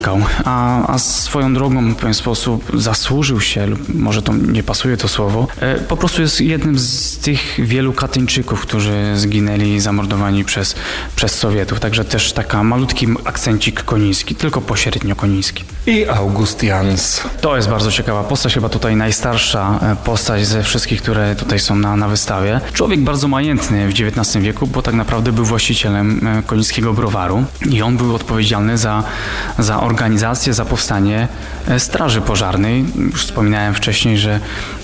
A swoją drogą w pewien sposób zasłużył się, lub może to nie pasuje to słowo, po prostu jest jednym z tych wielu Katyńczyków, którzy zginęli zamordowani przez Sowietów. Także też taka malutki akcencik koniński, tylko pośrednio koniński. I August Jans. To jest bardzo ciekawa postać, chyba tutaj najstarsza postać ze wszystkich, które tutaj są na wystawie. Człowiek bardzo majętny w XIX wieku, bo tak naprawdę był właścicielem konińskiego browaru i on był odpowiedzialny za organizację, za powstanie Straży Pożarnej. Już wspominałem wcześniej, że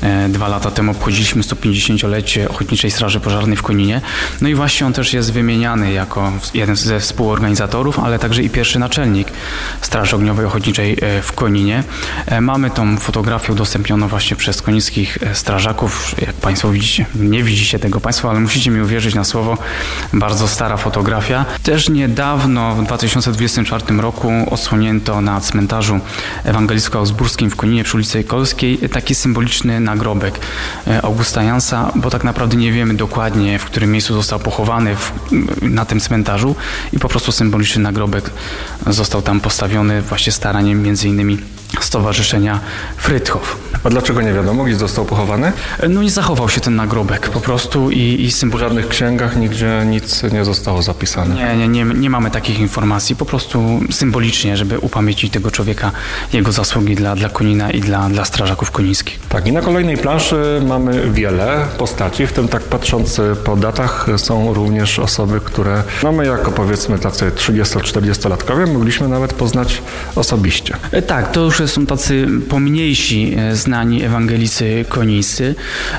2 lata temu obchodziliśmy 150-lecie Ochotniczej Straży Pożarnej w Koninie. No i właśnie on też jest wymieniany jako jeden ze współorganizatorów, ale także i pierwszy naczelnik Straży Ogniowej Ochotniczej w Koninie. Mamy tą fotografię udostępnioną właśnie przez konińskich strażaków. Jak Państwo widzicie, nie widzicie tego Państwo, ale musicie mi uwierzyć na słowo. Bardzo stara fotografia. Też niedawno, w 2024 roku odsłonięto na cmentarzu ewangelicko-augsburskim w Koninie przy ulicy Kolskiej taki symboliczny nagrobek Augusta Jansa, bo tak naprawdę nie wiemy dokładnie, w którym miejscu został pochowany na tym cmentarzu i po prostu symboliczny nagrobek został tam postawiony właśnie staraniem między innymi Stowarzyszenia Frydhof. A dlaczego nie wiadomo, gdzie został pochowany? No nie zachował się ten nagrobek po prostu i W żadnych księgach nigdzie nic nie zostało zapisane. Nie mamy takich informacji, po prostu symbolicznie, żeby upamiętnić tego człowieka, jego zasługi dla Konina i dla strażaków konińskich. Tak, i na kolejnej planszy mamy wiele postaci, w tym tak patrząc po datach są również osoby, które mamy jako powiedzmy tacy 30-40-latkowie, mogliśmy nawet poznać osobiście. Tak, to już są tacy pomniejsi znani ewangelicy konińscy.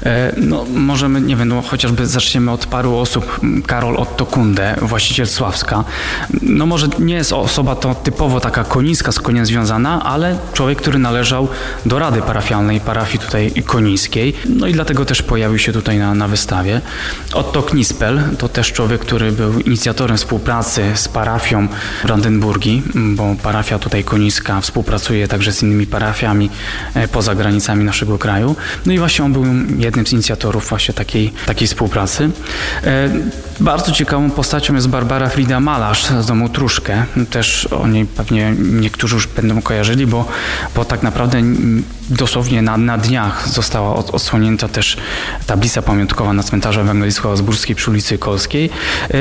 No, możemy, nie wiem, no, chociażby zaczniemy od paru osób. Karol Otto Kunde, właściciel Sławska. No może nie jest osoba to typowo taka konińska, z koniem związana, ale człowiek, który należał do Rady Parafialnej parafii tutaj konińskiej. No i dlatego też pojawił się tutaj na wystawie. Otto Knispel to też człowiek, który był inicjatorem współpracy z parafią Brandenburgii, bo parafia tutaj konińska współpracuje także z innymi parafiami poza granicami naszego kraju. No i właśnie on był jednym z inicjatorów właśnie takiej współpracy. Bardzo ciekawą postacią jest Barbara Frida Malarz z domu Truszkę. Też o niej pewnie niektórzy już będą kojarzyli, bo tak naprawdę dosłownie na dniach została odsłonięta też tablica pamiątkowa na cmentarzu ewangelicko-augsburskim przy ulicy Kolskiej.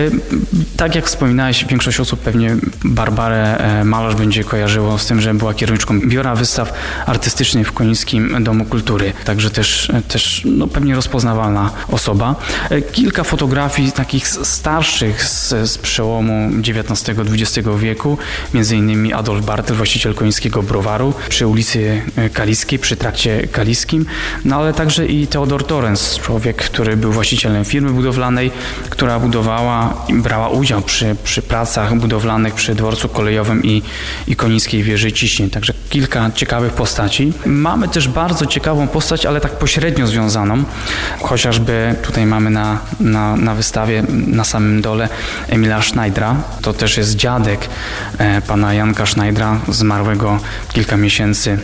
Tak jak wspominałeś, większość osób pewnie Barbarę Malarz będzie kojarzyło z tym, że była kierowniczką biura wystaw artystycznych w Konińskim Domu Kultury. Także też no, pewnie rozpoznawalna osoba. Kilka fotografii takich starszych z przełomu XIX-XX wieku, między innymi Adolf Bartel, właściciel konińskiego browaru przy ulicy Kaliskiej, przy trakcie Kaliskim, no ale także i Teodor Torrens, człowiek, który był właścicielem firmy budowlanej, która budowała i brała udział przy pracach budowlanych przy dworcu kolejowym i konińskiej wieży ciśnień. Także kilka ciekawych postaci. Mamy też bardzo ciekawą postać, ale tak pośrednio związaną. Chociażby tutaj mamy na wystawie na samym dole Emila Schneidera. To też jest dziadek pana Janka Schneidera, zmarłego kilka miesięcy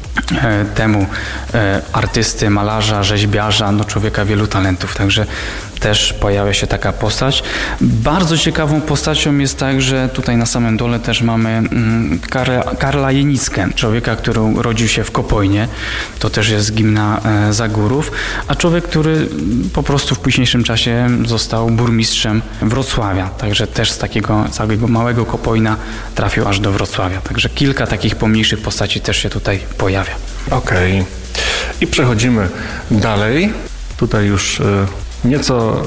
temu, artysty, malarza, rzeźbiarza, no człowieka wielu talentów, także też pojawia się taka postać. Bardzo ciekawą postacią jest także, tutaj na samym dole też mamy Karla Jenickę, człowieka, który urodził się w Kopojnie, to też jest gmina Zagórów, a człowiek, który po prostu w późniejszym czasie został burmistrzem Wrocławia, także też z takiego całego małego Kopojna trafił aż do Wrocławia, także kilka takich pomniejszych postaci też się tutaj pojawia. Okej. I przechodzimy dalej. Tutaj już nieco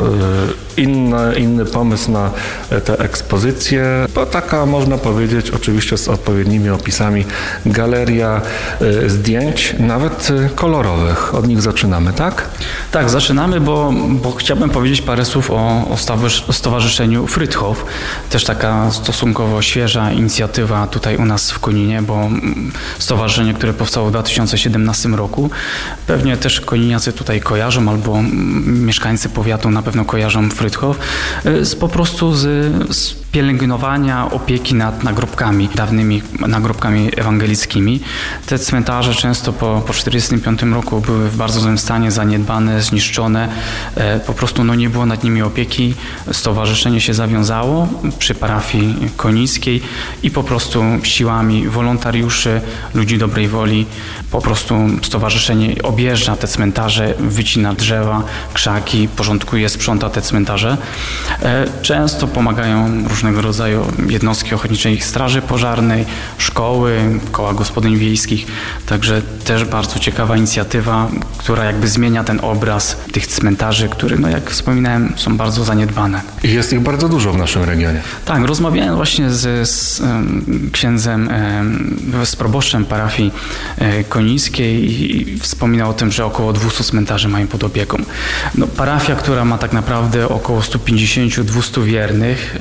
inny pomysł na tę ekspozycję, bo taka można powiedzieć oczywiście z odpowiednimi opisami galeria zdjęć, nawet kolorowych. Od nich zaczynamy, tak? Tak, zaczynamy, bo chciałbym powiedzieć parę słów o Stowarzyszeniu Frydhof. Też taka stosunkowo świeża inicjatywa tutaj u nas w Koninie, bo stowarzyszenie, które powstało w 2017 roku. Pewnie też koniniacy tutaj kojarzą, albo mieszkańcy powiatu na pewno kojarzą Frydhof, po prostu z pielęgnowania, opieki nad nagrobkami, dawnymi nagrobkami ewangelickimi. Te cmentarze często po 1945 roku były w bardzo złym stanie, zaniedbane, zniszczone. Po prostu nie było nad nimi opieki. Stowarzyszenie się zawiązało przy parafii konińskiej i po prostu siłami wolontariuszy, ludzi dobrej woli, po prostu stowarzyszenie objeżdża te cmentarze, wycina drzewa, krzaki, porządkuje, sprząta te cmentarze. Często pomagają różnego rodzaju jednostki ochotniczej straży pożarnej, szkoły, koła gospodyń wiejskich. Także też bardzo ciekawa inicjatywa, która jakby zmienia ten obraz tych cmentarzy, które, jak wspominałem, są bardzo zaniedbane. I jest ich bardzo dużo w naszym regionie. Tak, rozmawiałem właśnie z księdzem, z proboszczem parafii konińskiej i wspominał o tym, że około 200 cmentarzy mają pod opieką. Parafia, która ma tak naprawdę około 150-200 wiernych,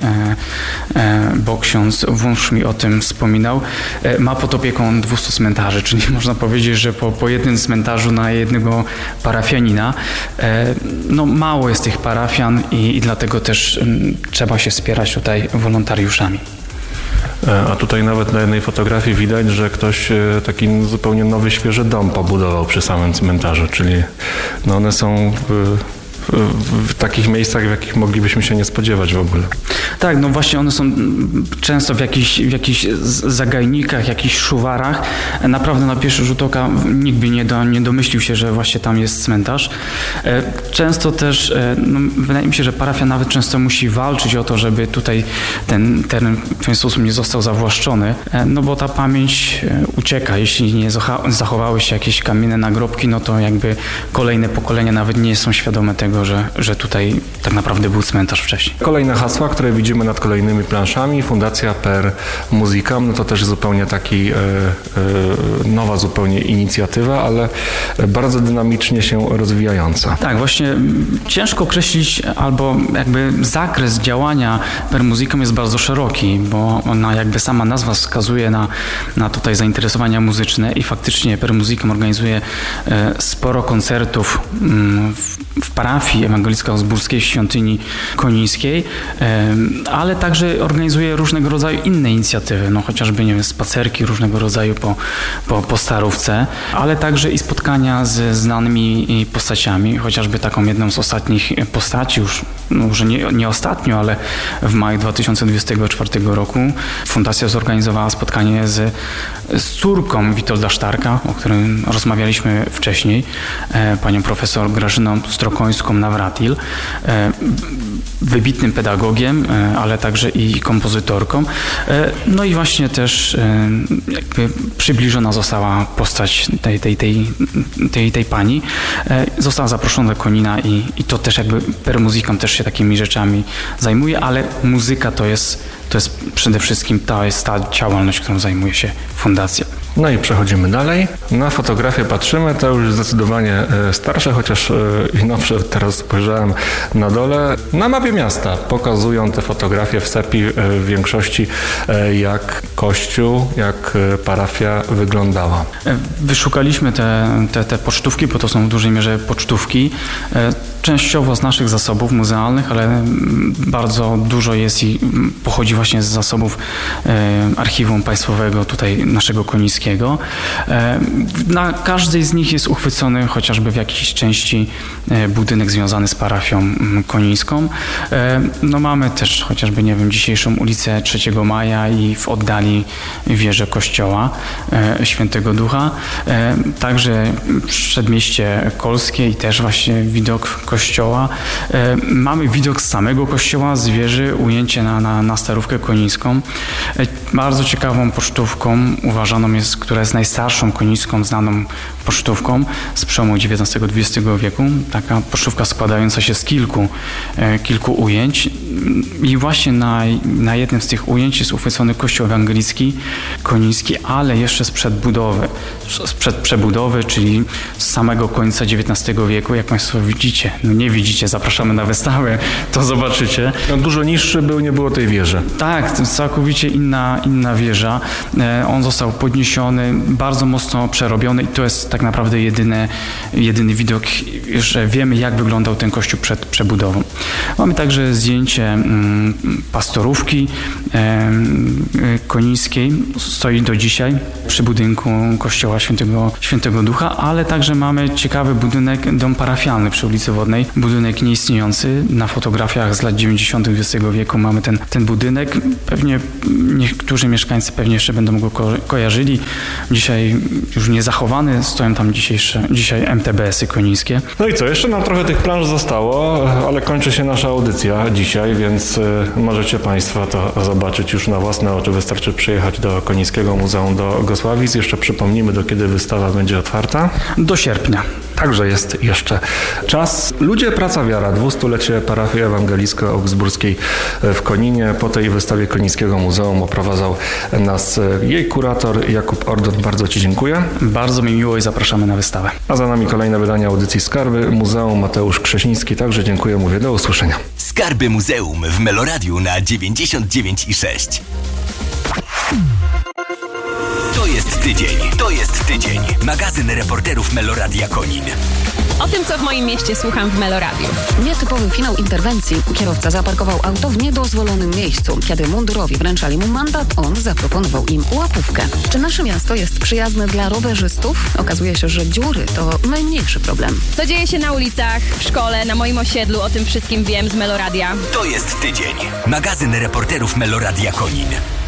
bo ksiądz Wąż mi o tym wspominał, ma pod opieką 200 cmentarzy, czyli można powiedzieć, że po jednym cmentarzu na jednego parafianina. Mało jest tych parafian i dlatego też trzeba się wspierać tutaj wolontariuszami. A tutaj nawet na jednej fotografii widać, że ktoś taki zupełnie nowy, świeży dom pobudował przy samym cmentarzu, czyli one są w takich miejscach, w jakich moglibyśmy się nie spodziewać w ogóle. Tak, właśnie one są często w jakichś zagajnikach, jakichś szuwarach. Naprawdę na pierwszy rzut oka nikt by nie domyślił się, że właśnie tam jest cmentarz. Często też, wydaje mi się, że parafia nawet często musi walczyć o to, żeby tutaj ten teren w ten sposób nie został zawłaszczony, bo ta pamięć ucieka. Jeśli nie zachowały się jakieś kamienne nagrobki, to jakby kolejne pokolenia nawet nie są świadome tego, że tutaj tak naprawdę był cmentarz wcześniej. Kolejne hasła, które widzimy nad kolejnymi planszami. Fundacja Per Musicam, to też zupełnie nowa zupełnie inicjatywa, ale bardzo dynamicznie się rozwijająca. Tak, właśnie ciężko określić, albo jakby zakres działania Per Musicam jest bardzo szeroki, bo ona jakby sama nazwa wskazuje na tutaj zainteresowania muzyczne i faktycznie Per Musicam organizuje sporo koncertów w parafii ewangelicko-augsburskiej Świątyni Konińskiej, ale także organizuje różnego rodzaju inne inicjatywy, chociażby spacerki różnego rodzaju po Starówce, ale także i spotkania z znanymi postaciami, chociażby taką jedną z ostatnich postaci, już może nie ostatnio, ale w maju 2024 roku fundacja zorganizowała spotkanie z córką Witolda Starka, o którym rozmawialiśmy wcześniej, panią profesor Grażyną Strokońską-Nawratil, wybitnym pedagogiem, ale także i kompozytorką. I właśnie też jakby przybliżona została postać tej pani. Została zaproszona do Konina i to też jakby Per Musicam też się takimi rzeczami zajmuje, ale muzyka to jest przede wszystkim ta działalność, którą zajmuje się fundacja. I przechodzimy dalej. Na fotografię patrzymy, to już zdecydowanie starsze, chociaż i nowsze. Teraz spojrzałem na dole. Na mapie miasta pokazują te fotografie w sepi w większości, jak kościół, jak parafia wyglądała. Wyszukaliśmy te pocztówki, bo to są w dużej mierze pocztówki. Częściowo z naszych zasobów muzealnych, ale bardzo dużo jest i pochodzi właśnie z zasobów Archiwum Państwowego tutaj naszego konińskiego. Na każdej z nich jest uchwycony chociażby w jakiejś części budynek związany z parafią konińską. Mamy też chociażby, dzisiejszą ulicę 3 Maja i w oddali wieżę kościoła Świętego Ducha. Także przedmieście Kolskie i też właśnie widok kościoła. Mamy widok z samego kościoła, z wieży, ujęcie na Starówkę Konińską. Bardzo ciekawą pocztówką uważaną jest, która jest najstarszą konińską znaną pocztówką z przełomu XIX-XX wieku. Taka pocztówka składająca się z kilku ujęć. I właśnie na jednym z tych ujęć jest uchwycony kościół ewangelicki koniński, ale jeszcze sprzed przebudowy, czyli z samego końca XIX wieku. Jak Państwo widzicie, nie widzicie, zapraszamy na wystawę, to zobaczycie. No, dużo niższy był, nie było tej wieży. Tak, to jest całkowicie inna wieża. On został podniesiony, bardzo mocno przerobiony i to jest tak naprawdę jedyny widok, że wiemy, jak wyglądał ten kościół przed przebudową. Mamy także zdjęcie pastorówki konińskiej, stoi do dzisiaj przy budynku kościoła Świętego Ducha, ale także mamy ciekawy budynek, dom parafialny przy ulicy Wodnej, budynek nieistniejący. Na fotografiach z lat 90. XX wieku mamy ten budynek. Pewnie niektórzy mieszkańcy pewnie jeszcze będą go kojarzyli. Dzisiaj już niezachowany, stoją tam dzisiaj MTBS-y konińskie. No i co, jeszcze nam trochę tych planż zostało, ale kończy się nasza audycja dzisiaj, więc możecie Państwo to zobaczyć już na własne oczy. Wystarczy przyjechać do Konińskiego Muzeum do Gosławic. Jeszcze przypomnimy, do kiedy wystawa będzie otwarta. Do sierpnia. Także jest jeszcze czas. Ludzie, praca, wiara. 200-lecie parafii ewangelicko-augsburskiej w Koninie. Po tej wystawie Konińskiego Muzeum oprowadzał nas jej kurator Jakub Ordon. Bardzo Ci dziękuję. Bardzo mi miło i zapraszamy na wystawę. A za nami kolejne wydanie audycji Skarby Muzeum. Mateusz Krześnicki. Także dziękuję, mówię do usłyszenia. Skarby Muzeum w Meloradiu na 99,6. To jest tydzień. Magazyn reporterów Meloradia Konin. O tym, co w moim mieście słucham w Meloradiu. Nietypowy finał interwencji. Kierowca zaparkował auto w niedozwolonym miejscu. Kiedy mundurowi wręczali mu mandat, on zaproponował im łapówkę. Czy nasze miasto jest przyjazne dla rowerzystów? Okazuje się, że dziury to najmniejszy problem. Co dzieje się na ulicach, w szkole, na moim osiedlu, o tym wszystkim wiem z Meloradia. To jest tydzień. Magazyn reporterów Meloradia Konin.